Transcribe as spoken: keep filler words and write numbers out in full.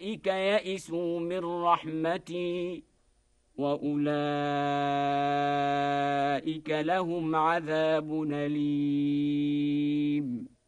أولئك يئسوا من رحمتي وأولئك لهم عذاب أليم.